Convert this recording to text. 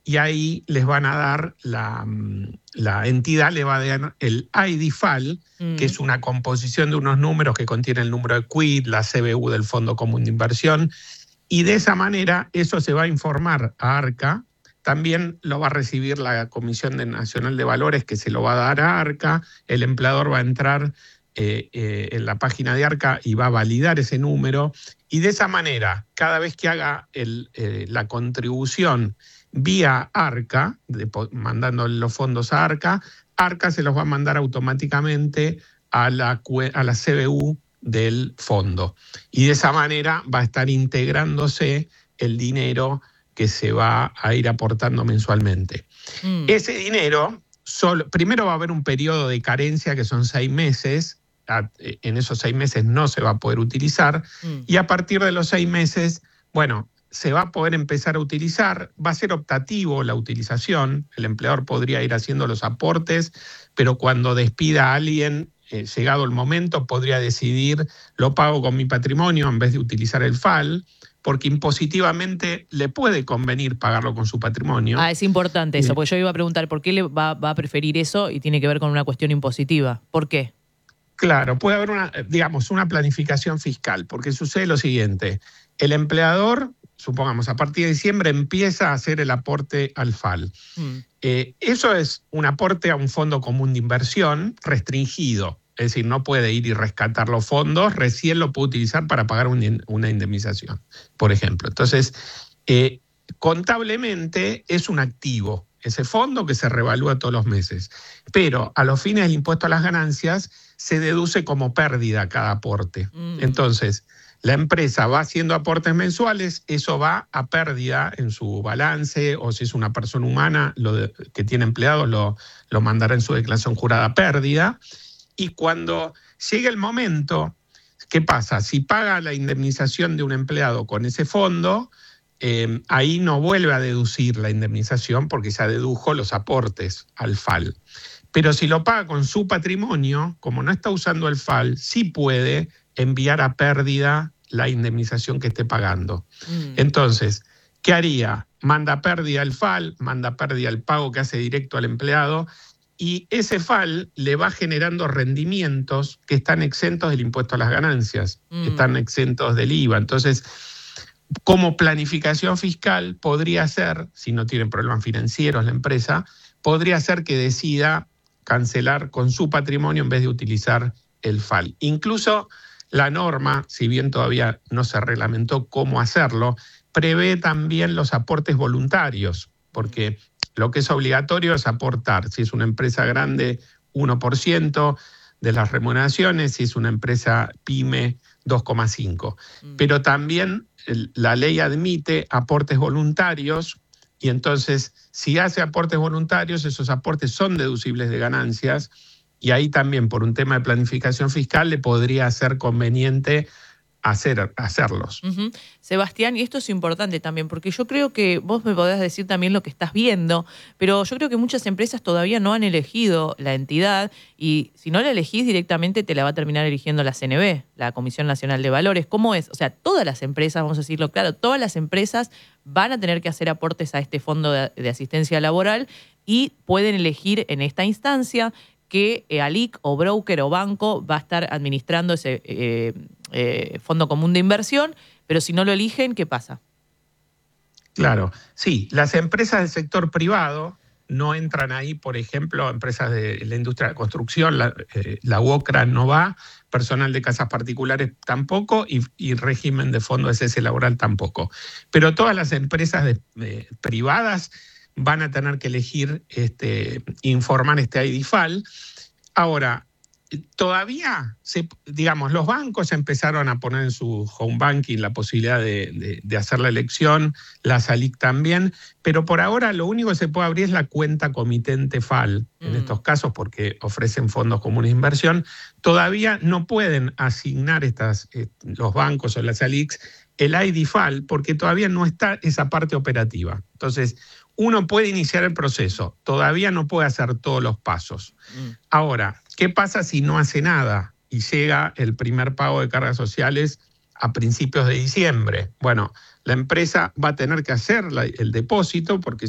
y ahí les van a dar, la entidad le va a dar el ID-FAL, que es una composición de unos números que contiene el número de quit, la CBU del Fondo Común de Inversión, y de esa manera eso se va a informar a ARCA. También lo va a recibir la Comisión Nacional de Valores, que se lo va a dar a ARCA. El empleador va a entrar en la página de ARCA y va a validar ese número. Y de esa manera, cada vez que haga la contribución vía ARCA, mandando los fondos a ARCA, ARCA se los va a mandar automáticamente a la CBU del fondo. Y de esa manera va a estar integrándose el dinero que se va a ir aportando mensualmente. Ese dinero, primero va a haber un periodo de carencia que son 6 meses, en esos 6 meses no se va a poder utilizar, y a partir de los 6 meses, bueno, se va a poder empezar a utilizar, va a ser optativo la utilización, el empleador podría ir haciendo los aportes, pero cuando despida a alguien, llegado el momento, podría decidir, lo pago con mi patrimonio en vez de utilizar el FAL, porque impositivamente le puede convenir pagarlo con su patrimonio. Es importante eso, porque yo iba a preguntar por qué le va a preferir eso y tiene que ver con una cuestión impositiva. ¿Por qué? Claro, puede haber una planificación fiscal, porque sucede lo siguiente, el empleador, supongamos, a partir de diciembre empieza a hacer el aporte al FAL. Eso es un aporte a un fondo común de inversión restringido, es decir, no puede ir y rescatar los fondos, recién lo puede utilizar para pagar una indemnización, por ejemplo. Entonces, contablemente es un activo, ese fondo que se revalúa todos los meses, pero a los fines del impuesto a las ganancias se deduce como pérdida cada aporte. Entonces, la empresa va haciendo aportes mensuales, eso va a pérdida en su balance, o si es una persona humana que tiene empleados, lo mandará en su declaración jurada a pérdida. Y cuando llegue el momento, ¿qué pasa? Si paga la indemnización de un empleado con ese fondo, ahí no vuelve a deducir la indemnización porque ya dedujo los aportes al FAL. Pero si lo paga con su patrimonio, como no está usando el FAL, sí puede enviar a pérdida la indemnización que esté pagando. Entonces, ¿qué haría? Manda a pérdida el FAL, manda a pérdida el pago que hace directo al empleado, y ese FAL le va generando rendimientos que están exentos del impuesto a las ganancias, están exentos del IVA. Entonces, como planificación fiscal podría ser, si no tiene problemas financieros la empresa, podría ser que decida cancelar con su patrimonio en vez de utilizar el FAL. Incluso la norma, si bien todavía no se reglamentó cómo hacerlo, prevé también los aportes voluntarios, porque lo que es obligatorio es aportar, si es una empresa grande, 1% de las remuneraciones, si es una empresa pyme, 2,5%. Pero también la ley admite aportes voluntarios, y entonces, si hace aportes voluntarios, esos aportes son deducibles de ganancias, y ahí también, por un tema de planificación fiscal, le podría ser conveniente hacerlos. Sebastián, y esto es importante también, porque yo creo que vos me podés decir también lo que estás viendo, pero yo creo que muchas empresas todavía no han elegido la entidad, y si no la elegís directamente te la va a terminar eligiendo la CNV, la Comisión Nacional de Valores. ¿Cómo es? O sea, todas las empresas, vamos a decirlo claro, todas las empresas van a tener que hacer aportes a este fondo de asistencia laboral y pueden elegir en esta instancia que ALIC o broker o banco va a estar administrando ese fondo común de inversión, pero si no lo eligen, ¿qué pasa? Claro, sí, las empresas del sector privado no entran ahí, por ejemplo, empresas de la industria de construcción, la UOCRA no va, personal de casas particulares tampoco, y régimen de fondo de cese laboral tampoco. Pero todas las empresas privadas van a tener que elegir informar este ID-FAL. Ahora, todavía, digamos, los bancos empezaron a poner en su home banking la posibilidad de hacer la elección, las ALIC también, pero por ahora lo único que se puede abrir es la cuenta comitente FAL, en estos casos porque ofrecen fondos comunes de inversión. Todavía no pueden asignar los bancos o las ALICs el ID-FAL porque todavía no está esa parte operativa. Entonces, uno puede iniciar el proceso, todavía no puede hacer todos los pasos. Ahora, ¿qué pasa si no hace nada y llega el primer pago de cargas sociales a principios de diciembre? Bueno, la empresa va a tener que hacer el depósito porque